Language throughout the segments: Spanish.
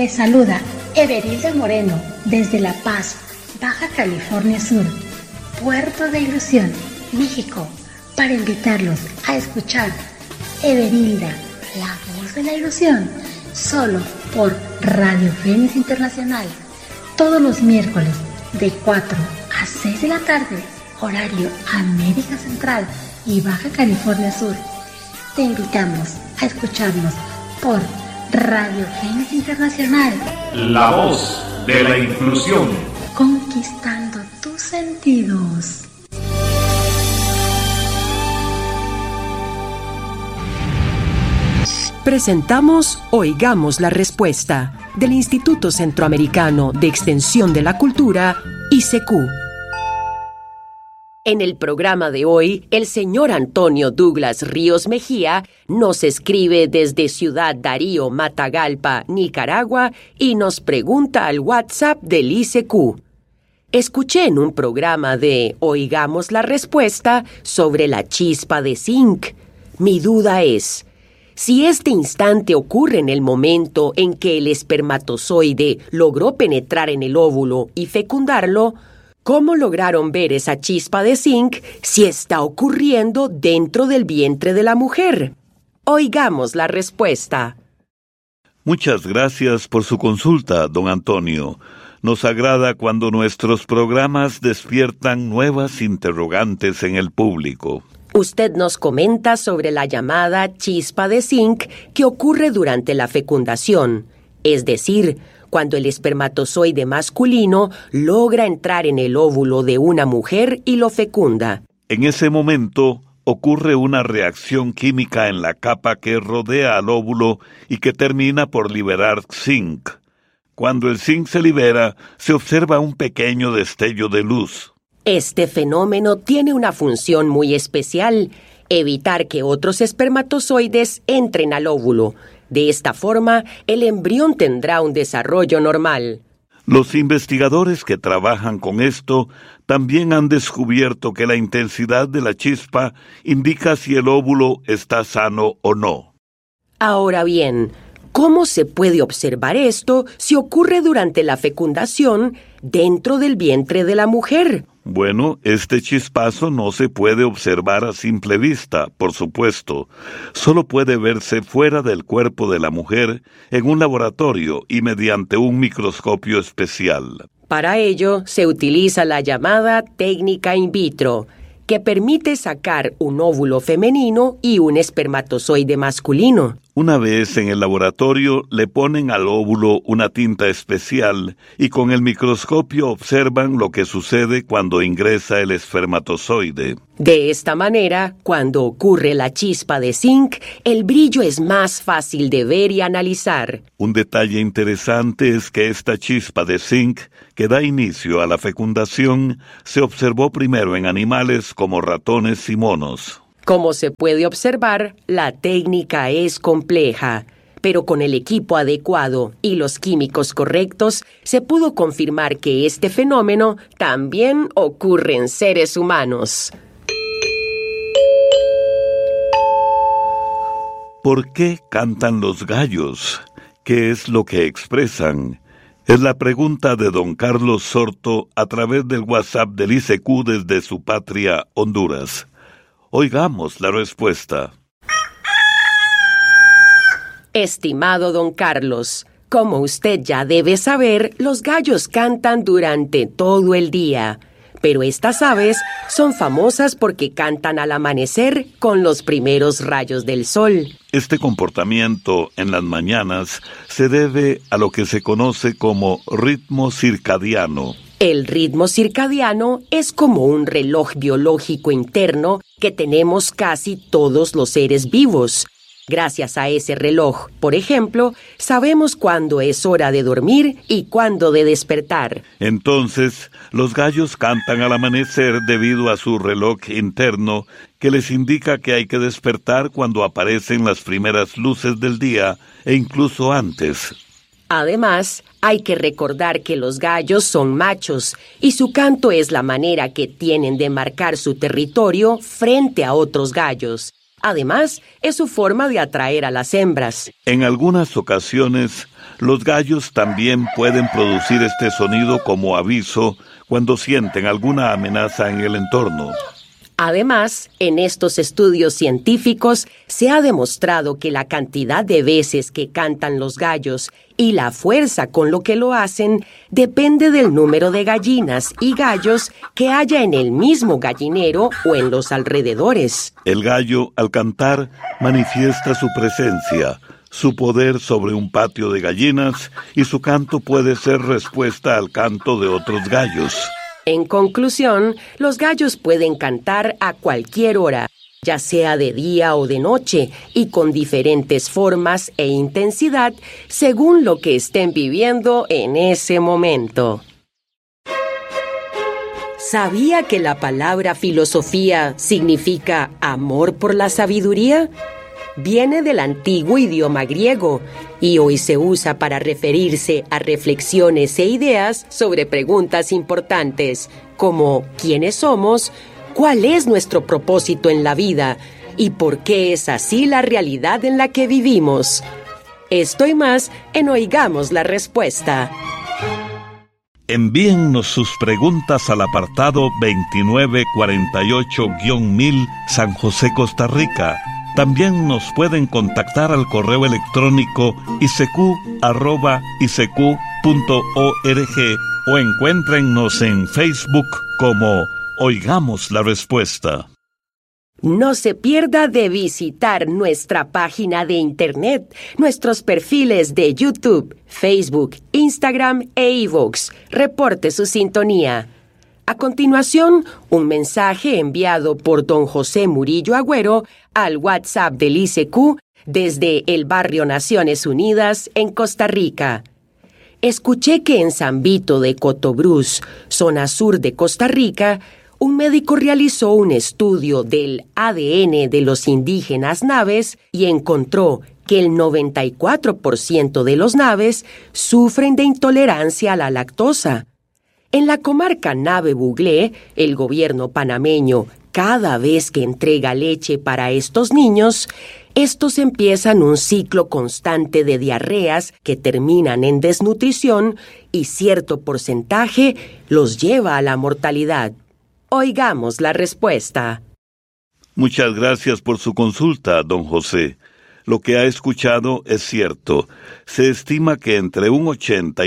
Les saluda Everilda Moreno desde La Paz, Baja California Sur, Puerto de Ilusión, México, para invitarlos a escuchar Everilda, la voz de la ilusión, solo por Radio Fénix Internacional, todos los miércoles de 4 a 6 de la tarde, horario América Central y Baja California Sur. Te invitamos a escucharnos por Radio Fénix Internacional, la voz de la inclusión, conquistando tus sentidos. Presentamos Oigamos la Respuesta del Instituto Centroamericano de Extensión de la Cultura, ICQ. En el programa de hoy, el señor Antonio Douglas Ríos Mejía nos escribe desde Ciudad Darío, Matagalpa, Nicaragua, y nos pregunta al WhatsApp del ICQ. Escuché en un programa de Oigamos la Respuesta sobre la chispa de zinc. Mi duda es, si este instante ocurre en el momento en que el espermatozoide logró penetrar en el óvulo y fecundarlo, ¿cómo lograron ver esa chispa de zinc si está ocurriendo dentro del vientre de la mujer? Oigamos la respuesta. Muchas gracias por su consulta, don Antonio. Nos agrada cuando nuestros programas despiertan nuevas interrogantes en el público. Usted nos comenta sobre la llamada chispa de zinc que ocurre durante la fecundación, es decir, cuando el espermatozoide masculino logra entrar en el óvulo de una mujer y lo fecunda. En ese momento ocurre una reacción química en la capa que rodea al óvulo y que termina por liberar zinc. Cuando el zinc se libera, se observa un pequeño destello de luz. Este fenómeno tiene una función muy especial, evitar que otros espermatozoides entren al óvulo. De esta forma, el embrión tendrá un desarrollo normal. Los investigadores que trabajan con esto también han descubierto que la intensidad de la chispa indica si el óvulo está sano o no. Ahora bien, ¿cómo se puede observar esto si ocurre durante la fecundación dentro del vientre de la mujer? Bueno, este chispazo no se puede observar a simple vista, por supuesto. Solo puede verse fuera del cuerpo de la mujer en un laboratorio y mediante un microscopio especial. Para ello, se utiliza la llamada técnica in vitro, que permite sacar un óvulo femenino y un espermatozoide masculino. Una vez en el laboratorio, le ponen al óvulo una tinta especial y con el microscopio observan lo que sucede cuando ingresa el espermatozoide. De esta manera, cuando ocurre la chispa de zinc, el brillo es más fácil de ver y analizar. Un detalle interesante es que esta chispa de zinc, que da inicio a la fecundación, se observó primero en animales como ratones y monos. Como se puede observar, la técnica es compleja, pero con el equipo adecuado y los químicos correctos, se pudo confirmar que este fenómeno también ocurre en seres humanos. ¿Por qué cantan los gallos? ¿Qué es lo que expresan? Es la pregunta de don Carlos Sorto a través del WhatsApp del ICQ desde su patria, Honduras. Oigamos la respuesta. Estimado don Carlos, como usted ya debe saber, los gallos cantan durante todo el día. Pero estas aves son famosas porque cantan al amanecer con los primeros rayos del sol. Este comportamiento en las mañanas se debe a lo que se conoce como ritmo circadiano. El ritmo circadiano es como un reloj biológico interno que tenemos casi todos los seres vivos. Gracias a ese reloj, por ejemplo, sabemos cuándo es hora de dormir y cuándo de despertar. Entonces, los gallos cantan al amanecer debido a su reloj interno que les indica que hay que despertar cuando aparecen las primeras luces del día e incluso antes. Además, hay que recordar que los gallos son machos y su canto es la manera que tienen de marcar su territorio frente a otros gallos. Además, es su forma de atraer a las hembras. En algunas ocasiones, los gallos también pueden producir este sonido como aviso cuando sienten alguna amenaza en el entorno. Además, en estos estudios científicos se ha demostrado que la cantidad de veces que cantan los gallos y la fuerza con lo que lo hacen depende del número de gallinas y gallos que haya en el mismo gallinero o en los alrededores. El gallo, al cantar, manifiesta su presencia, su poder sobre un patio de gallinas, y su canto puede ser respuesta al canto de otros gallos. En conclusión, los gallos pueden cantar a cualquier hora, ya sea de día o de noche, y con diferentes formas e intensidad según lo que estén viviendo en ese momento. ¿Sabía que la palabra filosofía significa amor por la sabiduría? Viene del antiguo idioma griego y hoy se usa para referirse a reflexiones e ideas sobre preguntas importantes como ¿quiénes somos?, ¿cuál es nuestro propósito en la vida? ¿Y por qué es así la realidad en la que vivimos? Esto y más en Oigamos la Respuesta. Envíennos sus preguntas al apartado 2948-1000 San José, Costa Rica. También nos pueden contactar al correo electrónico isq@isq.org o encuéntrennos en Facebook como Oigamos la Respuesta. No se pierda de visitar nuestra página de internet, nuestros perfiles de YouTube, Facebook, Instagram e iVoox. Reporte su sintonía. A continuación, un mensaje enviado por don José Murillo Agüero al WhatsApp del ICQ desde el barrio Naciones Unidas en Costa Rica. Escuché que en San Vito de Cotobruz, zona sur de Costa Rica, un médico realizó un estudio del ADN de los indígenas naves y encontró que el 94% de los naves sufren de intolerancia a la lactosa. En la comarca Nave-Buglé, el gobierno panameño, cada vez que entrega leche para estos niños, estos empiezan un ciclo constante de diarreas que terminan en desnutrición y cierto porcentaje los lleva a la mortalidad. Oigamos la respuesta. Muchas gracias por su consulta, don José. Lo que ha escuchado es cierto. Se estima que entre un 80 y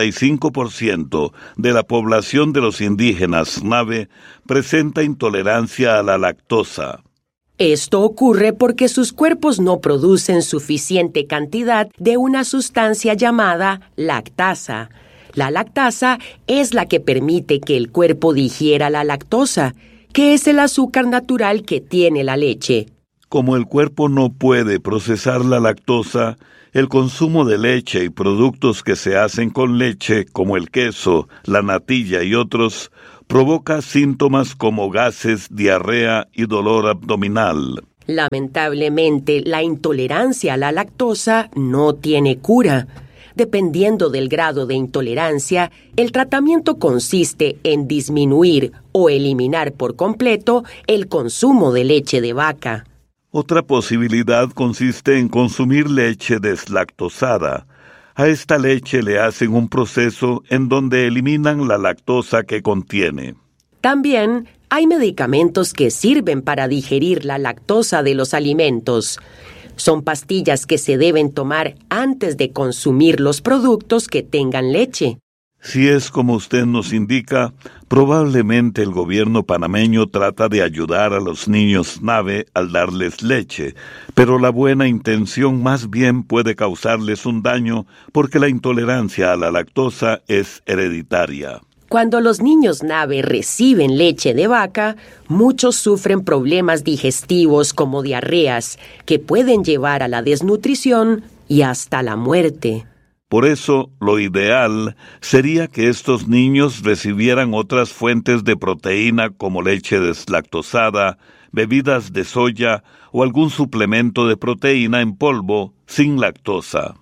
95% de la población de los indígenas Nave presenta intolerancia a la lactosa. Esto ocurre porque sus cuerpos no producen suficiente cantidad de una sustancia llamada lactasa. La lactasa es la que permite que el cuerpo digiera la lactosa, que es el azúcar natural que tiene la leche. Como el cuerpo no puede procesar la lactosa, el consumo de leche y productos que se hacen con leche, como el queso, la natilla y otros, provoca síntomas como gases, diarrea y dolor abdominal. Lamentablemente, la intolerancia a la lactosa no tiene cura. Dependiendo del grado de intolerancia, el tratamiento consiste en disminuir o eliminar por completo el consumo de leche de vaca. Otra posibilidad consiste en consumir leche deslactosada. A esta leche le hacen un proceso en donde eliminan la lactosa que contiene. También hay medicamentos que sirven para digerir la lactosa de los alimentos. Son pastillas que se deben tomar antes de consumir los productos que tengan leche. Si es como usted nos indica, probablemente el gobierno panameño trata de ayudar a los niños Nave al darles leche, pero la buena intención más bien puede causarles un daño porque la intolerancia a la lactosa es hereditaria. Cuando los niños Nave reciben leche de vaca, muchos sufren problemas digestivos como diarreas, que pueden llevar a la desnutrición y hasta la muerte. Por eso, lo ideal sería que estos niños recibieran otras fuentes de proteína como leche deslactosada, bebidas de soya o algún suplemento de proteína en polvo sin lactosa.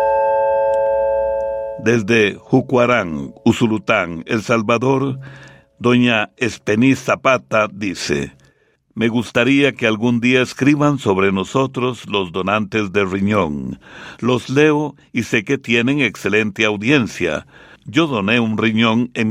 Desde Jucuarán, Usulután, El Salvador, Doña Espeniz Zapata dice: me gustaría que algún día escriban sobre nosotros los donantes de riñón. Los leo y sé que tienen excelente audiencia. Yo doné un riñón en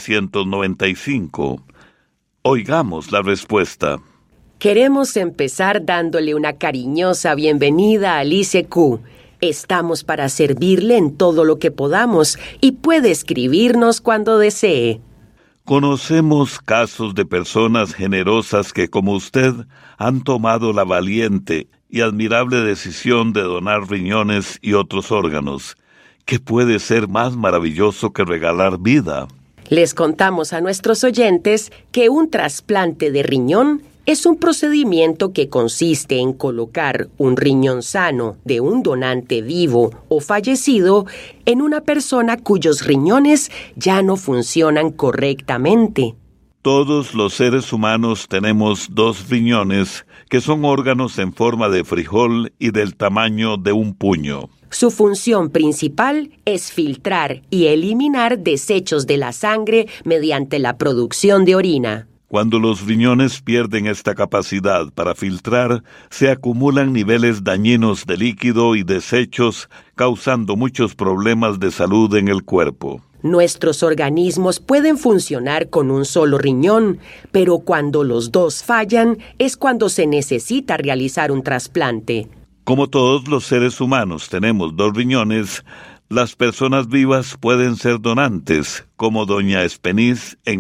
1995. Oigamos la respuesta. Queremos empezar dándole una cariñosa bienvenida a ICQ. Estamos para servirle en todo lo que podamos y puede escribirnos cuando desee. Conocemos casos de personas generosas que, como usted, han tomado la valiente y admirable decisión de donar riñones y otros órganos. ¿Qué puede ser más maravilloso que regalar vida? Les contamos a nuestros oyentes que un trasplante de riñón es un procedimiento que consiste en colocar un riñón sano de un donante vivo o fallecido en una persona cuyos riñones ya no funcionan correctamente. Todos los seres humanos tenemos 2 riñones, que son órganos en forma de frijol y del tamaño de un puño. Su función principal es filtrar y eliminar desechos de la sangre mediante la producción de orina. Cuando los riñones pierden esta capacidad para filtrar, se acumulan niveles dañinos de líquido y desechos, causando muchos problemas de salud en el cuerpo. Nuestros organismos pueden funcionar con un solo riñón, pero cuando los 2 fallan es cuando se necesita realizar un trasplante. Como todos los seres humanos tenemos 2 riñones, las personas vivas pueden ser donantes, como doña Espeniz en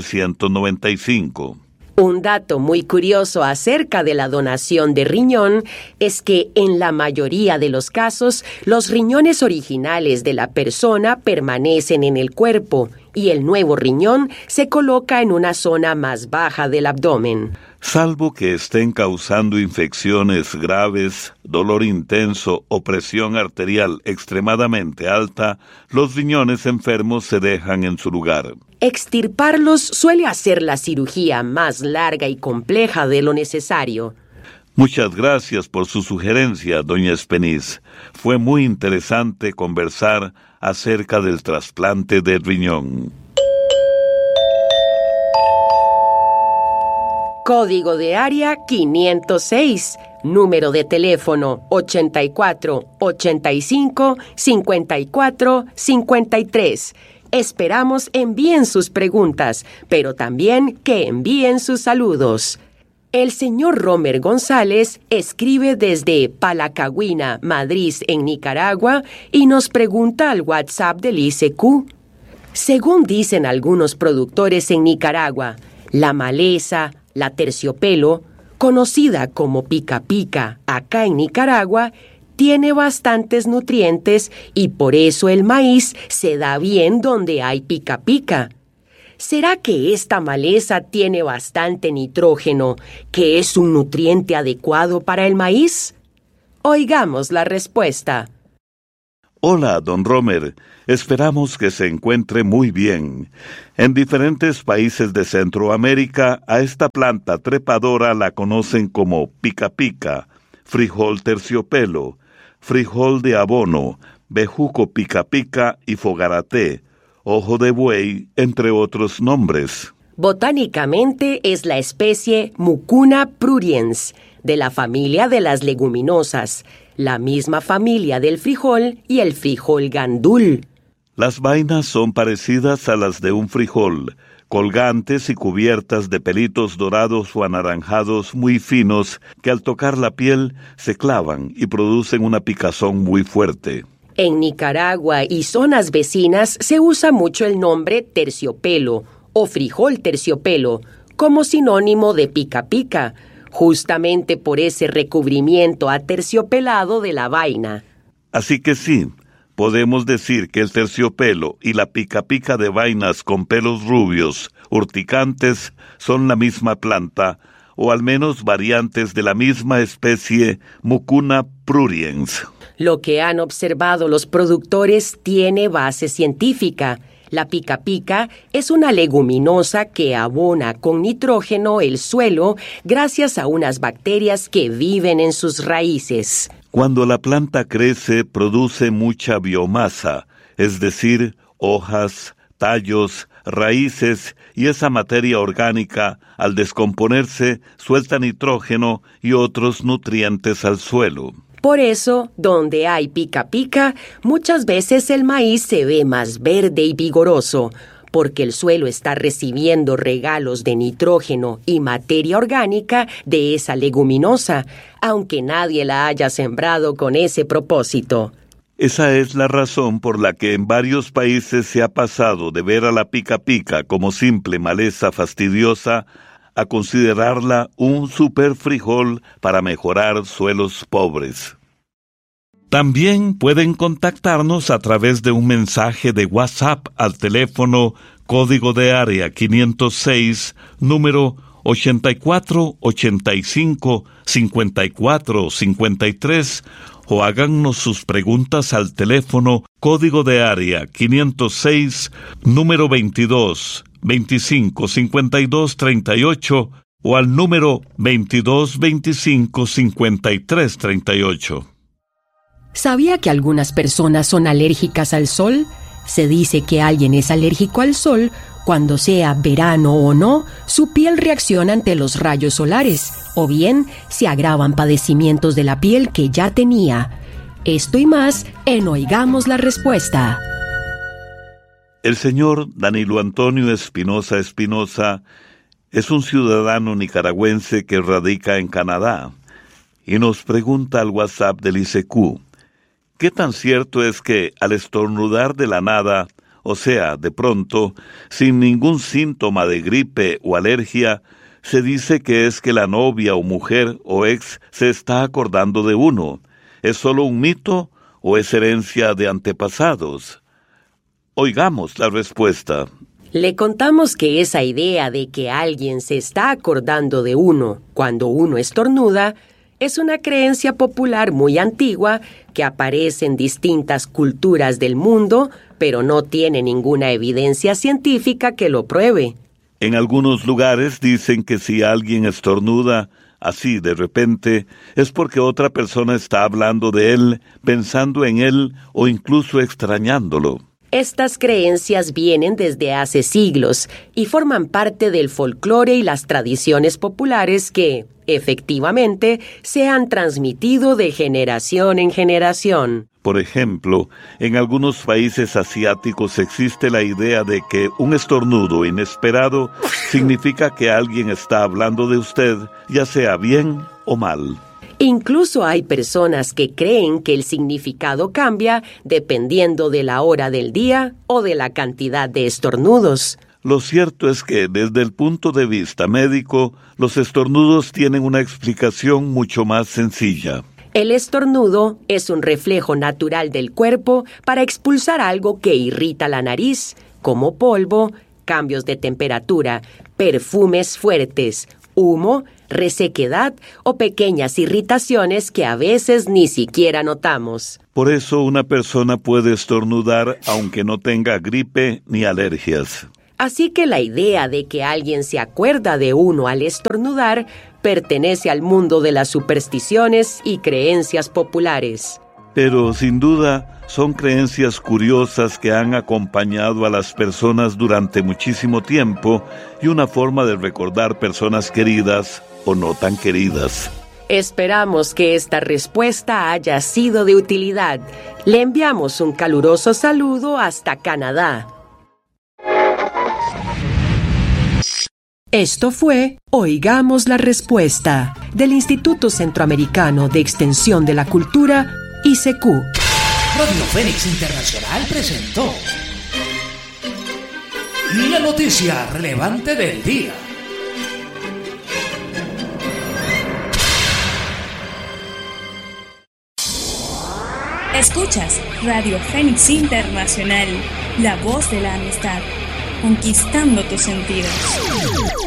1995. Un dato muy curioso acerca de la donación de riñón es que en la mayoría de los casos, los riñones originales de la persona permanecen en el cuerpo y el nuevo riñón se coloca en una zona más baja del abdomen. Salvo que estén causando infecciones graves, dolor intenso o presión arterial extremadamente alta, los riñones enfermos se dejan en su lugar. Extirparlos suele hacer la cirugía más larga y compleja de lo necesario. Muchas gracias por su sugerencia, doña Espeniz. Fue muy interesante conversar acerca del trasplante de riñón. Código de área 506, número de teléfono 84 85 54 53. Esperamos envíen sus preguntas, pero también que envíen sus saludos. El señor Romer González escribe desde Palacagüina, Madrid, en Nicaragua, y nos pregunta al WhatsApp del ICQ. Según dicen algunos productores en Nicaragua, la maleza, la terciopelo, conocida como pica pica acá en Nicaragua, tiene bastantes nutrientes y por eso el maíz se da bien donde hay pica pica. ¿Será que esta maleza tiene bastante nitrógeno, que es un nutriente adecuado para el maíz? Oigamos la respuesta. Hola, don Romer. Esperamos que se encuentre muy bien. En diferentes países de Centroamérica, a esta planta trepadora la conocen como pica pica, frijol terciopelo, frijol de abono, bejuco pica pica y fogaraté, ojo de buey, entre otros nombres. Botánicamente es la especie Mucuna pruriens, de la familia de las leguminosas, la misma familia del frijol y el frijol gandul. Las vainas son parecidas a las de un frijol, colgantes y cubiertas de pelitos dorados o anaranjados muy finos que al tocar la piel se clavan y producen una picazón muy fuerte. En Nicaragua y zonas vecinas se usa mucho el nombre terciopelo o frijol terciopelo como sinónimo de pica pica, justamente por ese recubrimiento aterciopelado de la vaina. Así que sí, podemos decir que el terciopelo y la pica pica de vainas con pelos rubios, urticantes, son la misma planta, o al menos variantes de la misma especie Mucuna pruriens. Lo que han observado los productores tiene base científica. La pica pica es una leguminosa que abona con nitrógeno el suelo gracias a unas bacterias que viven en sus raíces. Cuando la planta crece, produce mucha biomasa, es decir, hojas, tallos, raíces y esa materia orgánica, al descomponerse, suelta nitrógeno y otros nutrientes al suelo. Por eso, donde hay pica pica, muchas veces el maíz se ve más verde y vigoroso, porque el suelo está recibiendo regalos de nitrógeno y materia orgánica de esa leguminosa, aunque nadie la haya sembrado con ese propósito. Esa es la razón por la que en varios países se ha pasado de ver a la pica pica como simple maleza fastidiosa a considerarla un superfrijol para mejorar suelos pobres. También pueden contactarnos a través de un mensaje de WhatsApp al teléfono código de área 506, número 8485-5453, o háganos sus preguntas al teléfono código de área 506, número 22 25 52 38, o al número 22 25 53 38. ¿Sabía que algunas personas son alérgicas al sol? Se dice que alguien es alérgico al sol cuando, sea verano o no, su piel reacciona ante los rayos solares, o bien se agravan padecimientos de la piel que ya tenía. Esto y más en Oigamos la Respuesta. El señor Danilo Antonio Espinosa Espinosa es un ciudadano nicaragüense que radica en Canadá y nos pregunta al WhatsApp del ICQ: ¿qué tan cierto es que al estornudar de la nada, o sea, de pronto, sin ningún síntoma de gripe o alergia, se dice que es que la novia o mujer o ex se está acordando de uno? ¿Es solo un mito o es herencia de antepasados? Oigamos la respuesta. Le contamos que esa idea de que alguien se está acordando de uno cuando uno estornuda es una creencia popular muy antigua que aparece en distintas culturas del mundo, pero no tiene ninguna evidencia científica que lo pruebe. En algunos lugares dicen que si alguien estornuda así de repente, es porque otra persona está hablando de él, pensando en él o incluso extrañándolo. Estas creencias vienen desde hace siglos y forman parte del folclore y las tradiciones populares que, efectivamente, se han transmitido de generación en generación. Por ejemplo, en algunos países asiáticos existe la idea de que un estornudo inesperado significa que alguien está hablando de usted, ya sea bien o mal. Incluso hay personas que creen que el significado cambia dependiendo de la hora del día o de la cantidad de estornudos. Lo cierto es que, desde el punto de vista médico, los estornudos tienen una explicación mucho más sencilla. El estornudo es un reflejo natural del cuerpo para expulsar algo que irrita la nariz, como polvo, cambios de temperatura, perfumes fuertes, humo, resequedad o pequeñas irritaciones que a veces ni siquiera notamos. Por eso una persona puede estornudar aunque no tenga gripe ni alergias. Así que la idea de que alguien se acuerda de uno al estornudar pertenece al mundo de las supersticiones y creencias populares. Pero, sin duda, son creencias curiosas que han acompañado a las personas durante muchísimo tiempo y una forma de recordar personas queridas o no tan queridas. Esperamos que esta respuesta haya sido de utilidad. Le enviamos un caluroso saludo hasta Canadá. Esto fue Oigamos la Respuesta, del Instituto Centroamericano de Extensión de la Cultura, ICQ. Radio Fénix Internacional presentó la noticia relevante del día. Escuchas Radio Fénix Internacional, la voz de la amistad, conquistando tus sentidos.